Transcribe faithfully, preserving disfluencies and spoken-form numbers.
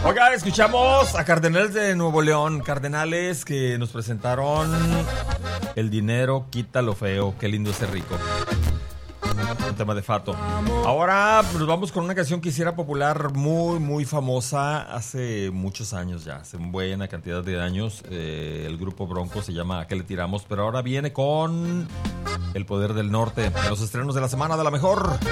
Oigan, escuchamos a Cardenales de Nuevo León. Cardenales que nos presentaron El dinero quita lo feo. Qué lindo es ser rico. Un tema de Fato. Ahora nos vamos con una canción que hiciera popular, muy, muy famosa hace muchos años ya, hace buena cantidad de años. Eh, el grupo Bronco se llama ¿A qué le tiramos? Pero ahora viene con El Poder del Norte, en los estrenos de la semana de La Mejor.